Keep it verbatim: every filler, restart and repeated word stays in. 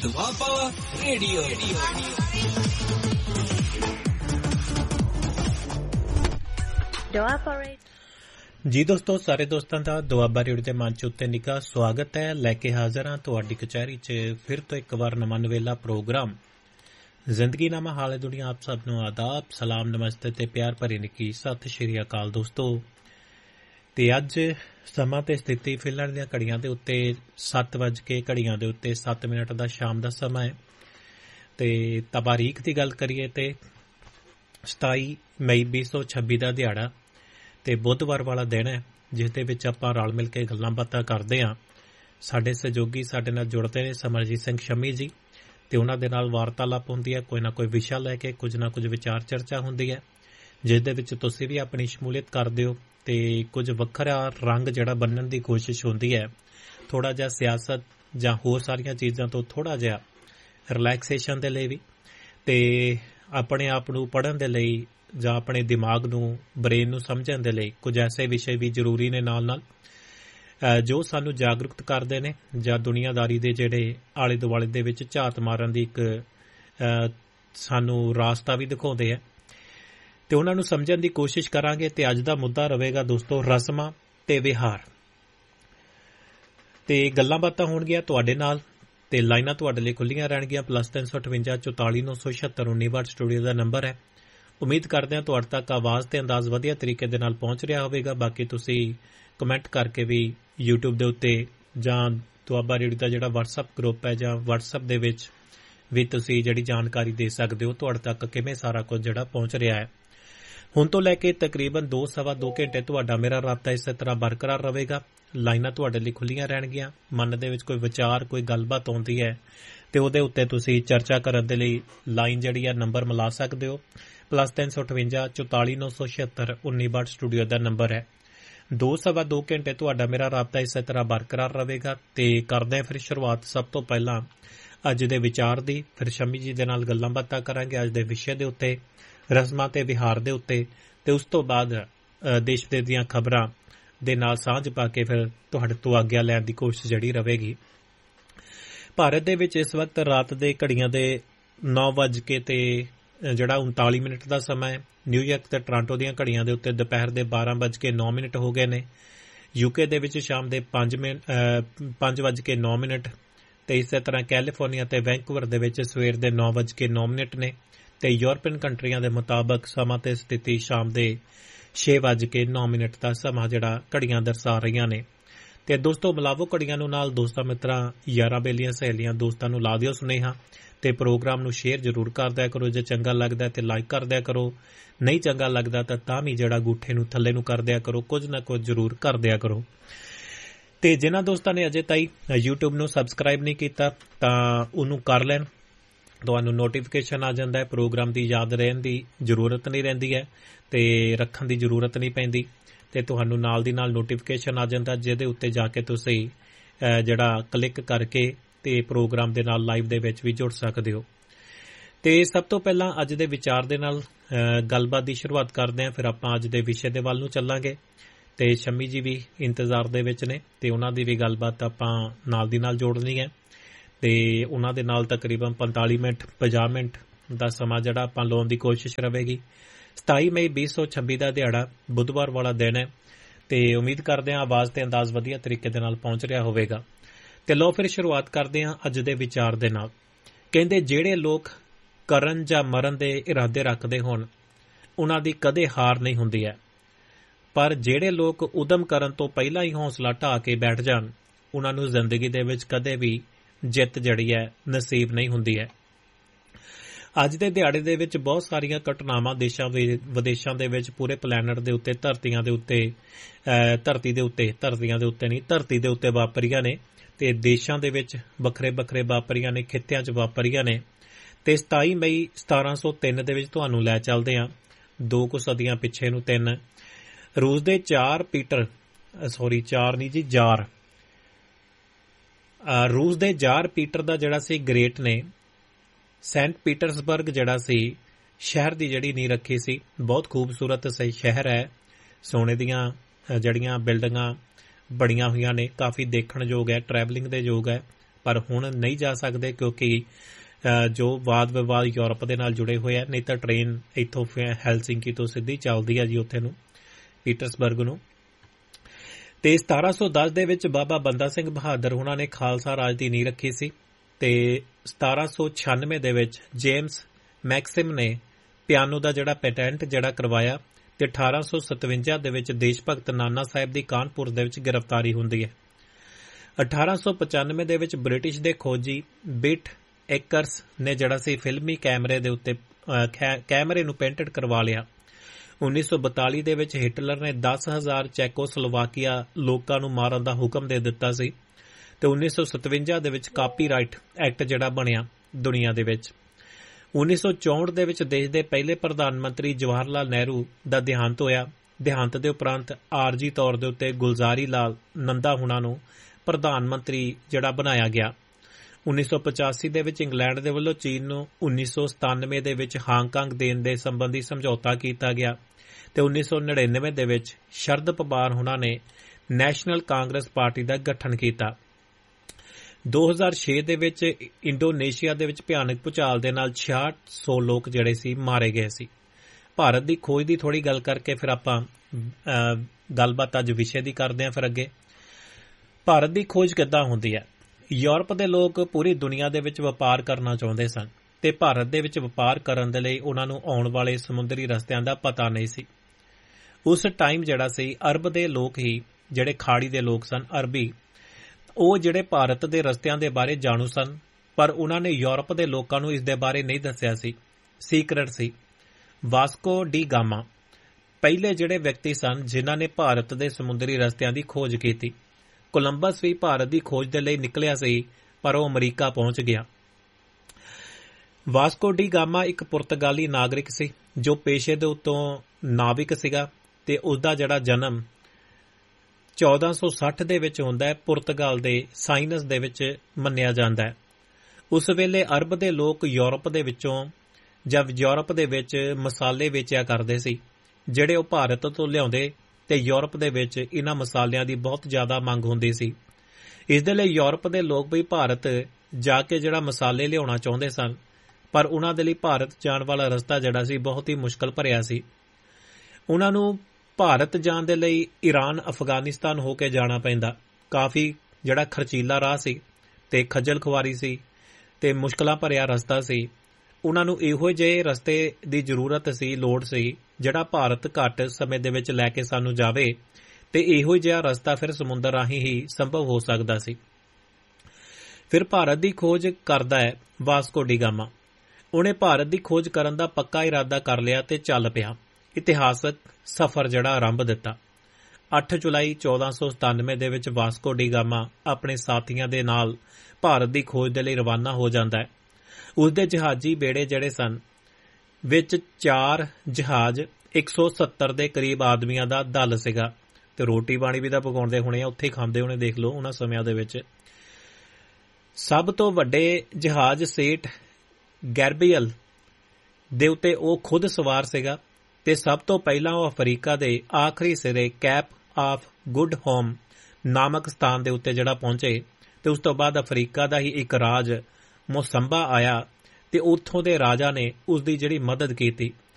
Doaba radio. ਜੀ ਦੋਸਤੋ, ਸਾਰੇ ਦੋਸਤਾਂ ਦਾ ਦੁਆਬਾ ਰੇਡੀਓ ਦੇ ਮੰਚ ਉੱਤੇ ਨਿੱਘਾ ਸਵਾਗਤ ਹੈ। ਲੈ ਕੇ ਹਾਜ਼ਰ ਹਾਂ ਤੁਹਾਡੀ ਕਚਹਿਰੀ 'ਚ ਫਿਰ ਤੋਂ ਇੱਕ ਵਾਰ ਨਵਾਂ ਨਵੇਲਾ ਪ੍ਰੋਗਰਾਮ ਜ਼ਿੰਦਗੀ ਨਾਮਾ ਹਾਲੇ ਦੁਨੀਆ। ਆਪ ਸਭ ਨੂੰ ਆਦਾਬ, ਸਲਾਮ, ਨਮਸਤੇ ਤੇ ਪਿਆਰ ਭਰੀ ਨਿੱਘੀ ਸਤਿ ਸ਼੍ਰੀ ਅਕਾਲ ਦੋਸਤੋ। ਤੇ ਅੱਜ ਸਮਾਂ ਤੇ ਸਥਿਤੀ ਫਿਲਹਾਲ ਦੀਆਂ ਘੜੀਆਂ ਦੇ ਉੱਤੇ ਸੱਤ ਵੱਜ ਕੇ ਘੜੀਆਂ ਦੇ ਉੱਤੇ ਸੱਤ ਮਿੰਟ ਦਾ ਸ਼ਾਮ ਦਾ ਸਮਾਂ ਹੈ। ਤੇ ਤਬਾਰੀਖ ਦੀ ਗੱਲ ਕਰੀਏ ਤੇ ਸਤਾਈ ਮਈ ਵੀਹ ਸੌ ਛੱਬੀ ਦਾ ਦਿਹਾੜਾ ਤੇ ਬੁੱਧਵਾਰ ਵਾਲਾ ਦਿਨ ਹੈ, ਜਿਸ ਦੇ ਵਿੱਚ ਆਪਾਂ ਰਲ ਮਿਲ ਕੇ ਗੱਲਾਂ ਬਾਤਾਂ ਕਰਦੇ ਹਾਂ। ਸਾਡੇ ਸਹਿਯੋਗੀ ਸਾਡੇ ਨਾਲ ਜੁੜਦੇ ਨੇ ਸਮਰਜੀਤ ਸਿੰਘ ਸ਼ਮੀ ਜੀ, ਤੇ ਉਹਨਾਂ ਦੇ ਨਾਲ ਵਾਰਤਾਲਾਪ ਹੁੰਦੀ ਹੈ। ਕੋਈ ਨਾ ਕੋਈ ਵਿਸ਼ਾ ਲੈ ਕੇ ਕੁਝ ਨਾ ਕੁਝ ਵਿਚਾਰ ਚਰਚਾ ਹੁੰਦੀ ਹੈ, ਜਿਸ ਦੇ ਵਿੱਚ ਤੁਸੀਂ ਵੀ ਆਪਣੀ ਸ਼ਮੂਲੀਅਤ ਕਰਦੇ ਹੋ ਤੇ ਕੁਝ ਵੱਖਰਾ ਰੰਗ ਜਿਹੜਾ ਬੰਨਣ ਦੀ ਕੋਸ਼ਿਸ਼ ਹੁੰਦੀ ਹੈ। ਥੋੜਾ ਜਿਹਾ ਸਿਆਸਤ ਜਾਂ ਹੋਰ ਸਾਰੀਆਂ ਚੀਜ਼ਾਂ ਤੋਂ ਥੋੜਾ ਜਿਹਾ ਰਿਲੈਕਸੇਸ਼ਨ ਦੇ ਲਈ ਵੀ, ਤੇ ਆਪਣੇ ਆਪ ਨੂੰ ਪੜ੍ਹਨ ਦੇ ਲਈ ਜਾਂ ਆਪਣੇ ਦਿਮਾਗ ਨੂੰ, ਬ੍ਰੇਨ ਨੂੰ ਸਮਝਣ ਦੇ ਲਈ ਕੁਝ ਐਸੇ ਵਿਸ਼ੇ ਵੀ ਜ਼ਰੂਰੀ ਨੇ ਨਾਲ ਨਾਲ, ਜੋ ਸਾਨੂੰ ਜਾਗਰੂਕਤ ਕਰਦੇ ਨੇ ਜਾਂ ਦੁਨੀਆਦਾਰੀ ਦੇ ਜਿਹੜੇ ਆਲੇ ਦੁਆਲੇ ਦੇ ਵਿੱਚ ਝਾਤ ਮਾਰਨ ਦੀ ਇੱਕ ਸਾਨੂੰ ਰਾਸਤਾ ਵੀ ਦਿਖਾਉਂਦੇ ਆ, ਤੇ ਉਹਨਾਂ ਨੂੰ ਸਮਝਣ ਦੀ ਕੋਸ਼ਿਸ਼ ਕਰਾਂਗੇ। ਤੇ ਅੱਜ ਦਾ ਮੁੱਦਾ ਰਹੇਗਾ ਦੋਸਤੋ ਰਸਮਾਂ ਤੇ ਵਿਹਾਰ, ਤੇ ਗੱਲਾਂ ਬਾਤਾਂ ਹੋਣਗੀਆਂ ਤੁਹਾਡੇ ਨਾਲ, ਤੇ ਲਾਈਨਾਂ ਤੁਹਾਡੇ ਲਈ ਖੁੱਲੀਆਂ ਰਹਿਣਗੀਆਂ। ਪਲੱਸ ਤਿੰਨ ਸੌ ਅਠਵੰਜਾ ਚੁਤਾਲੀ ਨੌ ਸੌ ਛਿਅੱਤਰ ਉੱਨੀ ਵਾਟ ਸਟੂਡੀਓ ਦਾ ਨੰਬਰ ਹੈ। ਉਮੀਦ ਕਰਦੇ ਹਾਂ ਤੁਹਾਡੇ ਤੱਕ ਆਵਾਜ਼ ਤੇ ਅੰਦਾਜ਼ ਵਧੀਆ ਤਰੀਕੇ ਦੇ ਨਾਲ ਪਹੁੰਚ ਰਿਹਾ ਹੋਵੇਗਾ। ਬਾਕੀ ਤੁਸੀਂ ਕਮੈਂਟ ਕਰਕੇ ਵੀ ਯੂਟਿਊਬ ਦੇ ਉੱਤੇ ਜਾਂ ਦੁਆਬਾ ਰੇਡੀਓ ਦਾ ਜਿਹੜਾ ਵਟਸਐਪ ਗਰੁੱਪ ਹੈ ਜਾਂ ਵਟਸਐਪ ਦੇ ਵਿੱਚ ਵੀ ਤੁਸੀਂ ਜਿਹੜੀ ਜਾਣਕਾਰੀ ਦੇ ਸਕਦੇ ਹੋ ਤੁਹਾਡੇ ਤੱਕ ਕਿਵੇਂ ਸਾਰਾ ਕੁਝ ਜਿਹੜਾ ਪਹੁੰਚ ਰਿਹਾ ਹੈ। ਹੁਣ ਤੋਂ ਲੈ ਕੇ ਤਕਰੀਬਨ ਦੋ ਸਵਾ ਦੋ ਘੰਟੇ ਤੁਹਾਡਾ ਮੇਰਾ ਰਾਬਤਾ ਇਸੇ ਤਰ੍ਹਾਂ ਬਰਕਰਾਰ ਰਹੇਗਾ। ਲਾਈਨਾਂ ਤੁਹਾਡੇ ਲਈ ਖੁੱਲੀਆਂ ਰਹਿਣਗੀਆਂ। ਮਨ ਦੇ ਵਿੱਚ ਕੋਈ ਵਿਚਾਰ, ਕੋਈ ਗੱਲਬਾਤ ਆਉਂਦੀ ਹੈ ਤੇ ਉਹਦੇ ਉੱਤੇ ਤੁਸੀਂ ਚਰਚਾ ਕਰਨ ਦੇ ਲਈ ਲਾਈਨ ਜਿਹੜੀ ਹੈ ਨੰਬਰ ਮਿਲਾ ਸਕਦੇ ਹੋ। ਪਲੱਸ ਤਿੰਨ ਸੌ ਅਠਵੰਜਾ ਚੁਤਾਲੀ ਨੌ ਸੌ ਛਿਅੱਤਰ ਉੱਨੀ ਵਾਟ ਸਟੂਡੀਓ ਦਾ ਨੰਬਰ ਹੈ। ਦੋ ਸਵਾ ਦੋ ਘੰਟੇ ਤੁਹਾਡਾ ਮੇਰਾ ਰਾਬਤਾ ਇਸੇ ਤਰ੍ਹਾਂ ਬਰਕਰਾਰ ਰਹੇਗਾ। ਤੇ ਕਰਦੇ ਹਾਂ ਫਿਰ ਸ਼ੁਰੂਆਤ ਸਭ ਤੋਂ ਪਹਿਲਾਂ ਅੱਜ ਦੇ ਵਿਚਾਰ ਦੀ, ਫਿਰ ਸ਼ਮੀ ਜੀ ਦੇ ਨਾਲ ਗੱਲਾਂ ਬਾਤਾਂ ਕਰਾਂਗੇ ਅੱਜ ਦੇ ਵਿਸ਼ੇ ਦੇ ਉੱਤੇ, ਰਸਮਾਂ ਤੇ ਵਿਹਾਰ ਦੇ ਉੱਤੇ, ਤੇ ਉਸ ਤੋਂ ਬਾਅਦ ਦੇਸ਼ ਵਿਦੇਸ਼ ਦੀਆਂ ਖਬਰਾਂ ਦੇ ਨਾਲ ਸਾਂਝ ਪਾ ਕੇ ਫਿਰ ਤੁਹਾਡੇ ਤੋਂ ਆਗਿਆ ਲੈਣ ਦੀ ਕੋਸ਼ਿਸ਼ ਜਿਹੜੀ ਰਹੇਗੀ। ਭਾਰਤ ਦੇ ਵਿੱਚ ਇਸ ਵਕਤ ਰਾਤ ਦੇ ਘੜੀਆਂ ਦੇ ਨੌ ਵੱਜ ਕੇ ਤੇ ਜਿਹੜਾ ਉਨਤਾਲੀ ਮਿੰਟ ਦਾ ਸਮਾਂ ਹੈ। ਨਿਊਯਾਰਕ ਤੇ ਟੋਰਾਂਟੋ ਦੀਆਂ ਘੜੀਆਂ ਦੇ ਉੱਤੇ ਦੁਪਹਿਰ ਦੇ ਬਾਰਾਂ ਵੱਜ ਕੇ ਨੌ ਮਿੰਟ ਹੋ ਗਏ ਨੇ। ਯੂਕੇ ਦੇ ਵਿੱਚ ਸ਼ਾਮ ਦੇ ਪੰਜ ਮਿੰਟ ਪੰਜ ਵੱਜ ਕੇ ਨੌ ਮਿੰਟ, ਤੇ ਇਸੇ ਤਰ੍ਹਾਂ ਕੈਲੀਫੋਰਨੀਆ ਤੇ ਵੈਂਕੂਵਰ ਦੇ ਵਿੱਚ ਸਵੇਰ ਦੇ ਨੌ ਵੱਜ ਕੇ ਨੌ ਮਿੰਟ ਨੇ। ਤੇ ਯੂਰਪੀਅਨ ਕੰਟਰੀਆਂ ਦੇ ਮੁਤਾਬਕ ਸਮਾਂ ਤੇ ਸਥਿਤੀ ਸ਼ਾਮ ਦੇ ਛੇ ਵੱਜ ਕੇ ਨੌ ਮਿੰਟ ਦਾ ਸਮਾਂ ਜਿਹੜਾ ਘੜੀਆਂ ਦਰਸਾ ਰਹੀਆਂ ਨੇ। ਤੇ ਦੋਸਤੋ ਮਿਲਾਵੋ ਘੜੀਆਂ ਨੂੰ ਨਾਲ, ਦੋਸਤਾਂ ਮਿੱਤਰਾਂ ਯਾਰਾਂ ਬੇਲੀਆਂ ਸਹੇਲੀਆਂ ਦੋਸਤਾਂ ਨੂੰ ਲਾ ਦਿਓ ਸੁਨੇਹਾ, ਤੇ ਪ੍ਰੋਗਰਾਮ ਨੂੰ ਸ਼ੇਅਰ ਜ਼ਰੂਰ ਕਰ ਦਿਆ ਕਰੋ। ਜੇ ਚੰਗਾ ਲੱਗਦਾ ਤੇ ਲਾਈਕ ਕਰ ਦਿਆ ਕਰੋ, ਨਹੀਂ ਚੰਗਾ ਲੱਗਦਾ ਤਾਂ ਤਾਂ ਵੀ ਜਿਹੜਾ ਅੰਗੂਠੇ ਨੂੰ ਥੱਲੇ ਨੂੰ ਕਰ ਦਿਆ ਕਰੋ, ਕੁਝ ਨਾ ਕੁਝ ਜ਼ਰੂਰ ਕਰ ਦਿਆ ਕਰੋ। ਤੇ ਜਿਨ੍ਹਾਂ ਦੋਸਤਾਂ ਨੇ ਅਜੇ ਤਾਈਂ ਯੂਟਿਊਬ ਨੂੰ ਸਬਸਕ੍ਰਾਈਬ ਨਹੀਂ ਕੀਤਾ ਤਾਂ ਉਹਨੂੰ ਕਰ ਲੈਣ, ਤੁਹਾਨੂੰ ਨੋਟੀਫਿਕੇਸ਼ਨ ਆ ਜਾਂਦਾ ਹੈ। ਪ੍ਰੋਗਰਾਮ ਦੀ ਯਾਦ ਰਹਿਣ ਦੀ ਜ਼ਰੂਰਤ ਨਹੀਂ ਰਹਿੰਦੀ ਹੈ ਤੇ ਰੱਖਣ ਦੀ ਜ਼ਰੂਰਤ ਨਹੀਂ ਪੈਂਦੀ, ਤੇ ਤੁਹਾਨੂੰ ਨਾਲ ਦੀ ਨਾਲ ਨੋਟੀਫਿਕੇਸ਼ਨ ਆ ਜਾਂਦਾ, ਜਿਹਦੇ ਉੱਤੇ ਜਾ ਕੇ ਤੁਸੀਂ ਜਿਹੜਾ ਕਲਿੱਕ ਕਰਕੇ ਤੇ ਪ੍ਰੋਗਰਾਮ ਦੇ ਨਾਲ ਲਾਈਵ ਦੇ ਵਿੱਚ ਵੀ ਜੁੜ ਸਕਦੇ ਹੋ। ਤੇ ਸਭ ਤੋਂ ਪਹਿਲਾਂ ਅੱਜ ਦੇ ਵਿਚਾਰ ਦੇ ਨਾਲ ਗੱਲਬਾਤ ਦੀ ਸ਼ੁਰੂਆਤ ਕਰਦੇ ਹਾਂ, ਫਿਰ ਆਪਾਂ ਅੱਜ ਦੇ ਵਿਸ਼ੇ ਦੇ ਵੱਲ ਨੂੰ ਚੱਲਾਂਗੇ। ਤੇ ਸ਼ਮੀ ਜੀ ਵੀ ਇੰਤਜ਼ਾਰ ਦੇ ਵਿੱਚ ਨੇ, ਤੇ ਉਹਨਾਂ ਦੀ ਵੀ ਗੱਲਬਾਤ ਆਪਾਂ ਨਾਲ ਦੀ ਨਾਲ ਜੋੜਨੀ ਹੈ। ਤੇ ਉਹਨਾਂ ਦੇ ਨਾਲ ਤਕਰੀਬਨ ਪੰਤਾਲੀ ਮਿੰਟ ਪੰਜਾਹ ਮਿੰਟ ਦਾ ਸਮਾਂ ਜਿਹੜਾ ਆਪਾਂ ਲਾਉਣ ਦੀ ਕੋਸ਼ਿਸ਼ ਰਹੇਗੀ। ਸਤਾਈ ਮਈ ਵੀਹ ਸੌ ਛੱਬੀ ਦਾ ਦਿਹਾੜਾ ਬੁੱਧਵਾਰ ਵਾਲਾ ਦਿਨ ਹੈ, ਤੇ ਉਮੀਦ ਕਰਦੇ ਹਾਂ ਆਵਾਜ਼ ਤੇ ਅੰਦਾਜ਼ ਵਧੀਆ ਤਰੀਕੇ ਦੇ ਨਾਲ ਪਹੁੰਚ ਰਿਹਾ ਹੋਵੇਗਾ। ਤੇ ਲਓ ਫਿਰ ਸ਼ੁਰੂਆਤ ਕਰਦੇ ਹਾਂ ਅੱਜ ਦੇ ਵਿਚਾਰ ਦੇ ਨਾਲ। ਕਹਿੰਦੇ ਜਿਹੜੇ ਲੋਕ ਕਰਨ ਜਾਂ ਮਰਨ ਦੇ ਇਰਾਦੇ ਰੱਖਦੇ ਹੋਣ ਉਹਨਾਂ ਦੀ ਕਦੇ ਹਾਰ ਨਹੀਂ ਹੁੰਦੀ ਹੈ, ਪਰ ਜਿਹੜੇ ਲੋਕ ਉਦਮ ਕਰਨ ਤੋਂ ਪਹਿਲਾਂ ਹੀ ਹੌਸਲਾ ਢਾਹ ਕੇ ਬੈਠ ਜਾਣ ਉਹਨਾਂ ਨੂੰ ਜ਼ਿੰਦਗੀ ਦੇ ਵਿੱਚ ਕਦੇ ਵੀ ਜਿੱਤ ਜਿਹੜੀ ਹੈ ਨਸੀਬ ਨਹੀਂ ਹੁੰਦੀ ਹੈ। ਅੱਜ ਦੇ ਦਿਹਾੜੇ ਦੇ ਵਿੱਚ ਬਹੁਤ ਸਾਰੀਆਂ ਘਟਨਾਵਾਂ ਦੇਸ਼ਾਂ ਵਿਦੇਸ਼ਾਂ ਦੇ ਵਿੱਚ, ਪੂਰੇ ਪਲੈਨਟ ਦੇ ਉੱਤੇ, ਧਰਤੀਆਂ ਦੇ ਉੱਤੇ ਧਰਤੀ ਦੇ ਉੱਤੇ ਧਰਤੀਆਂ ਦੇ ਉੱਤੇ ਨਹੀਂ ਧਰਤੀ ਦੇ ਉੱਤੇ ਵਾਪਰੀਆਂ ਨੇ, ਤੇ ਦੇਸ਼ਾਂ ਦੇ ਵਿੱਚ ਵੱਖਰੇ ਵੱਖਰੇ ਵਾਪਰੀਆਂ ਨੇ, ਖਿੱਤਿਆਂ 'ਚ ਵਾਪਰੀਆਂ ਨੇ। ਤੇ ਸਤਾਈ ਮਈ ਸਤਾਰਾਂ ਸੌ ਤਿੰਨ ਦੇ ਵਿੱਚ ਤੁਹਾਨੂੰ ਲੈ ਚੱਲਦੇ ਹਾਂ ਦੋ ਕੁ ਸਦੀਆਂ ਪਿੱਛੇ ਨੂੰ। ਤਿੰਨ ਰੂਸ ਦੇ ਚਾਰ ਪੀਟਰ ਸੌਰੀ ਚਾਰ ਨਹੀਂ ਜੀ ਜਾਰ ਰੂਸ ਦੇ ਜਾਰ ਪੀਟਰ ਦਾ ਜਿਹੜਾ ਸੀ ਗ੍ਰੇਟ ਨੇ ਸੈਂਟ ਪੀਟਰਸਬਰਗ ਜਿਹੜਾ ਸੀ ਸ਼ਹਿਰ ਦੀ ਜਿਹੜੀ ਨੀਂਹ ਰੱਖੀ ਸੀ। ਬਹੁਤ ਖੂਬਸੂਰਤ ਸ਼ਹਿਰ ਹੈ, ਸੋਨੇ ਦੀਆਂ ਜਿਹੜੀਆਂ ਬਿਲਡਿੰਗਾਂ ਬਣੀਆਂ ਹੋਈਆਂ ਨੇ, ਕਾਫੀ ਦੇਖਣ ਯੋਗ ਹੈ, ਟਰੈਵਲਿੰਗ ਦੇ ਯੋਗ ਹੈ। ਪਰ ਹੁਣ ਨਹੀਂ ਜਾ ਸਕਦੇ ਕਿਉਂਕਿ ਜੋ ਵਾਦ ਵਿਵਾਦ ਯੂਰਪ ਦੇ ਨਾਲ ਜੁੜੇ ਹੋਏ ਆ। ਨਹੀਂ ਤਾਂ ਟ੍ਰੇਨ ਇੱਥੋਂ ਹੈਲਸਿੰਕੀ ਤੋਂ ਸਿੱਧੀ ਚੱਲਦੀ ਆ ਜੀ ਉੱਥੇ ਨੂੰ, ਪੀਟਰਸਬਰਗ ਨੂੰ। ਤੇ ਸਤਾਰਾਂ ਸੌ ਦਸ ਦੇ ਵਿੱਚ ਬਾਬਾ ਬੰਦਾ ਸਿੰਘ ਬਹਾਦਰ ਉਹਨਾਂ ਨੇ ਖਾਲਸਾ ਰਾਜ ਦੀ ਨੀਂਹ ਰੱਖੀ ਸੀ ਤੇ ਸਤਾਰਾਂ ਸੌ ਛਿਆਨਵੇਂ ਦੇ ਵਿੱਚ ਜੇਮਸ ਮੈਕਸਿਮ ਨੇ ਪਿਆਨੋ ਦਾ ਜਿਹੜਾ ਪੈਟੈਂਟ ਜਿਹੜਾ ਕਰਵਾਇਆ ਤੇ ਅਠਾਰਾਂ ਸੌ ਸਤਵੰਜਾ ਦੇ ਵਿੱਚ ਦੇਸ਼ ਭਗਤ ਨਾਨਾ ਸਾਹਿਬ ਦੀ ਕਾਨਪੁਰ ਦੇ ਵਿੱਚ ਗ੍ਰਿਫਤਾਰੀ ਹੁੰਦੀ ਹੈ। ਅਠਾਰਾਂ ਸੌ ਪਚਾਨਵੇਂ ਦੇ ਵਿੱਚ ਬ੍ਰਿਟਿਸ਼ ਦੇ ਖੋਜੀ ਬਿਟ ਏਕਰਸ ਨੇ ਜਿਹੜਾ ਸੀ ਫਿਲਮੀ ਕੈਮਰੇ ਦੇ ਉੱਤੇ ਕੈਮਰੇ ਨੂੰ ਪੇਂਟਡ ਕਰਵਾ ਲਿਆ। ਉੱਨੀ ਸੌ ਬਤਾਲੀ ਦੇ ਵਿੱਚ ਹਿਟਲਰ ਨੇ ਦਸ ਹਜ਼ਾਰ ਚੈਕੋਸਲੋਵਾਕੀਆ ਲੋਕਾਂ ਨੂੰ ਮਾਰਨ ਦਾ ਹੁਕਮ ਦੇ ਦਿੱਤਾ ਸੀ ਤੇ ਉੱਨੀ ਸੌ ਸਤਵੰਜਾ ਦੇ ਵਿੱਚ ਕਾਪੀਰਾਈਟ ਐਕਟ ਜਿਹੜਾ ਬਣਿਆ ਦੁਨੀਆ ਦੇ ਵਿੱਚ। ਉੱਨੀ ਸੌ ਚੌਂਹਠ ਦੇ ਵਿੱਚ ਦੇਸ਼ ਦੇ ਪਹਿਲੇ ਪ੍ਰਧਾਨ ਮੰਤਰੀ ਜਵਾਹਰ ਲਾਲ ਨਹਿਰੂ ਦਾ ਦੇਹਾਂਤ ਹੋਇਆ। ਦੇਹਾਂਤ ਦੇ ਉਪਰੰਤ ਆਰਜੀ ਤੌਰ ਦੇ ਉੱਤੇ ਗੁਲਜ਼ਾਰੀ ਲਾਲ ਨੰਦਾ ਹੁਣਾਂ ਨੂੰ ਪ੍ਰਧਾਨ ਮੰਤਰੀ ਜਿਹੜਾ ਬਣਾਇਆ ਗਿਆ। ਉੱਨੀ ਸੌ ਪਚਾਸੀ ਦੇ ਵਿੱਚ ਇੰਗਲੈਂਡ ਦੇ ਵੱਲੋਂ ਚੀਨ ਨੂੰ ਉੱਨੀ ਸੌ ਸਤਾਨਵੇਂ ਦੇ ਵਿੱਚ ਹਾਂਗਕਾਂਗ ਦੇਣ ਦੇ ਸੰਬੰਧੀ ਸਮਝੌਤਾ ਕੀਤਾ ਗਿਆ ਤੇ ਉੱਨੀ ਸੌ ਨੜਿਨਵੇਂ ਦੇ ਵਿੱਚ ਸ਼ਰਦ ਪਵਾਰ ਹੁਣਾਂ ਨੇ ਨੈਸ਼ਨਲ ਕਾਂਗਰਸ ਪਾਰਟੀ ਦਾ ਗਠਨ ਕੀਤਾ। ਦੋ ਹਜ਼ਾਰ ਛੇ ਦੇ ਵਿੱਚ ਇੰਡੋਨੇਸ਼ੀਆ ਦੇ ਵਿੱਚ ਭਿਆਨਕ ਭੂਚਾਲ ਦੇ ਨਾਲ ਛਿਆਹਠ ਸੌ ਲੋਕ ਜਿਹੜੇ ਸੀ ਮਾਰੇ ਗਏ ਸੀ। ਭਾਰਤ ਦੀ ਖੋਜ ਦੀ ਥੋੜੀ ਗੱਲ ਕਰਕੇ ਫਿਰ ਆਪਾਂ ਗੱਲਬਾਤ ਅੱਜ ਵਿਸ਼ੇ ਦੀ ਕਰਦੇ ਹਾਂ। ਫਿਰ ਅੱਗੇ ਭਾਰਤ ਦੀ ਖੋਜ ਕਿੱਦਾਂ ਹੁੰਦੀ ਹੈ? ਯੂਰਪ ਦੇ ਲੋਕ ਪੂਰੀ ਦੁਨੀਆ ਦੇ ਵਿੱਚ ਵਪਾਰ ਕਰਨਾ ਚਾਹੁੰਦੇ ਸਨ ਤੇ ਭਾਰਤ ਦੇ ਵਿੱਚ ਵਪਾਰ ਕਰਨ ਦੇ ਲਈ ਉਹਨਾਂ ਨੂੰ ਆਉਣ ਵਾਲੇ ਸਮੁੰਦਰੀ ਰਸਤਿਆਂ ਦਾ ਪਤਾ ਨਹੀਂ ਸੀ। ਉਸ ਟਾਈਮ ਜਿਹੜਾ ਸੀ ਅਰਬ ਦੇ ਲੋਕ ਹੀ ਜਿਹੜੇ ਖਾੜੀ ਦੇ ਲੋਕ ਸਨ, ਅਰਬੀ, ਉਹ ਜਿਹੜੇ ਭਾਰਤ ਦੇ ਰਸਤਿਆਂ ਦੇ ਬਾਰੇ ਜਾਣੂ ਸਨ, ਪਰ ਉਹਨਾਂ ਨੇ ਯੂਰਪ ਦੇ ਲੋਕਾਂ ਨੂੰ ਇਸ ਦੇ ਬਾਰੇ ਨਹੀਂ ਦੱਸਿਆ ਸੀ, ਸੀਕ੍ਰੇਟ ਸੀ। ਵਾਸਕੋ ਡੀ ਗਾਮਾ ਪਹਿਲੇ ਜਿਹੜੇ ਵਿਅਕਤੀ ਸਨ ਜਿਨ੍ਹਾਂ ਨੇ ਭਾਰਤ ਦੇ ਸਮੁੰਦਰੀ ਰਸਤਿਆਂ ਦੀ ਖੋਜ ਕੀਤੀ। ਕੋਲੰਬਸ ਵੀ ਭਾਰਤ ਦੀ ਖੋਜ ਦੇ ਲਈ ਨਿਕਲਿਆ ਸੀ ਪਰ ਉਹ ਅਮਰੀਕਾ ਪਹੁੰਚ ਗਿਆ। ਵਾਸਕੋ ਡੀ ਗਾਮਾ ਇੱਕ ਪੁਰਤਗਾਲੀ ਨਾਗਰਿਕ ਸੀ ਜੋ ਪੇਸ਼ੇ ਦੇ ਉੱਤੋਂ ਨਾਵਿਕ ਸੀਗਾ ਤੇ ਉਸਦਾ ਜਿਹੜਾ ਜਨਮ ਚੌਦਾਂ ਸੌ ਸੱਠ ਦੇ ਵਿੱਚ ਹੁੰਦਾ ਹੈ, ਪੁਰਤਗਾਲ ਦੇ ਸਾਈਨਸ ਦੇ ਵਿੱਚ ਮੰਨਿਆ ਜਾਂਦਾ ਹੈ। ਉਸ ਵੇਲੇ ਅਰਬ ਦੇ ਲੋਕ ਯੂਰਪ ਦੇ ਵਿੱਚੋਂ ਜਾਂ ਯੂਰਪ ਦੇ ਵਿੱਚ ਮਸਾਲੇ ਵੇਚਿਆ ਕਰਦੇ ਸੀ ਜਿਹੜੇ ਉਹ ਭਾਰਤ ਤੋਂ ਲਿਆਉਂਦੇ ਤੇ ਯੂਰਪ ਦੇ ਵਿੱਚ ਇਹਨਾਂ ਮਸਾਲਿਆਂ ਦੀ ਬਹੁਤ ਜ਼ਿਆਦਾ ਮੰਗ ਹੁੰਦੀ ਸੀ। ਇਸ ਦੇ ਲਈ ਯੂਰਪ ਦੇ ਲੋਕ ਵੀ ਭਾਰਤ ਜਾ ਕੇ ਜਿਹੜਾ ਮਸਾਲੇ ਲਿਆਉਣਾ ਚਾਹੁੰਦੇ ਸਨ, ਪਰ ਉਹਨਾਂ ਦੇ ਲਈ ਭਾਰਤ ਜਾਣ ਵਾਲਾ ਰਸਤਾ ਜਿਹੜਾ ਸੀ ਬਹੁਤ ਹੀ ਮੁਸ਼ਕਲ ਭਰਿਆ ਸੀ। ਉਹਨਾਂ ਨੂੰ ਭਾਰਤ ਜਾਣ ਦੇ ਲਈ ਈਰਾਨ, ਅਫਗਾਨਿਸਤਾਨ ਹੋ ਕੇ ਜਾਣਾ ਪੈਂਦਾ। ਕਾਫੀ ਜਿਹੜਾ ਖਰਚੀਲਾ ਰਾਹ ਸੀ ਤੇ ਖੱਜਲ ਖੁਆਰੀ ਸੀ ਤੇ ਮੁਸ਼ਕਲਾਂ ਭਰਿਆ ਰਸਤਾ ਸੀ। ਉਹਨਾਂ ਨੂੰ ਇਹੋ ਜਿਹੇ ਰਸਤੇ ਦੀ ਜ਼ਰੂਰਤ ਸੀ, ਲੋੜ ਸੀ, ਜਿਹੜਾ ਭਾਰਤ ਘੱਟ ਸਮੇਂ ਦੇ ਵਿੱਚ ਲੈ ਕੇ ਸਾਨੂੰ ਜਾਵੇ ਤੇ ਇਹੋ ਜਿਹਾ ਰਸਤਾ ਫਿਰ ਸਮੁੰਦਰ ਰਾਹੀਂ ਹੀ ਸੰਭਵ ਹੋ ਸਕਦਾ ਸੀ। ਫਿਰ ਭਾਰਤ ਦੀ ਖੋਜ ਕਰਦਾ ਹੈ ਵਾਸਕੋ ਡੀ ਗਾਮਾ। ਉਹਨੇ ਭਾਰਤ ਦੀ ਖੋਜ ਕਰਨ ਦਾ ਪੱਕਾ ਇਰਾਦਾ ਕਰ ਲਿਆ ਤੇ ਚੱਲ ਪਿਆ। ਇਤਿਹਾਸਕ ਸਫ਼ਰ ਜਿਹੜਾ ਆਰੰਭ ਦਿੱਤਾ। ਅੱਠ ਜੁਲਾਈ ਚੌਦਾਂ ਸੌ ਸਤਾਨਵੇਂ ਦੇ ਵਿੱਚ ਵਾਸਕੋ ਡੀ ਗਾਮਾ ਆਪਣੇ ਸਾਥੀਆਂ ਦੇ ਨਾਲ ਭਾਰਤ ਦੀ ਖੋਜ ਦੇ ਲਈ ਰਵਾਨਾ ਹੋ ਜਾਂਦਾ ਹੈ। ਉਸਦੇ ਜਹਾਜ਼ੀ ਬੇੜੇ ਜਿਹੜੇ ਸਨ ਵਿੱਚ ਚਾਰ ਜਹਾਜ਼, ਇੱਕ ਸੌ ਸੱਤਰ ਦੇ ਕਰੀਬ ਆਦਮੀਆਂ ਦਾ ਦਲ ਸੀਗਾ ਤੇ ਰੋਟੀ ਪਾਣੀ ਵੀ ਤਾਂ ਪਕਾਉਂਦੇ ਹੋਣੇ ਆ, ਉੱਥੇ ਖਾਂਦੇ ਹੋਣੇ, ਦੇਖ ਲਓ ਉਹਨਾਂ ਸਮਿਆਂ ਦੇ ਵਿੱਚ। ਸਭ ਤੋਂ ਵੱਡੇ ਜਹਾਜ਼ ਸੇਠ ਗੈਰਬੀਅਲ ਦੇ ਉੱਤੇ ਉਹ ਖੁਦ ਸਵਾਰ ਸੀਗਾ ਤੇ ਸਭ ਤੋਂ ਪਹਿਲਾਂ ਉਹ ਅਫਰੀਕਾ ਦੇ ਆਖਰੀ ਸਿਰੇ ਕੈਪ ਆਫ ਗੁੱਡ ਹੋਮ ਨਾਮਕ ਸਥਾਨ ਦੇ ਉੱਤੇ ਜਿਹੜਾ ਪਹੁੰਚੇ ਤੇ ਉਸ ਤੋਂ ਬਾਅਦ ਅਫਰੀਕਾ ਦਾ ਹੀ ਇੱਕ ਰਾਜ ਮੋਸੰਬਾ ਆਇਆ ਤੇ ਉੱਥੋਂ ਦੇ ਰਾਜਾ ਨੇ ਉਸ ਦੀ ਜਿਹੜੀ ਮਦਦ ਕੀਤੀ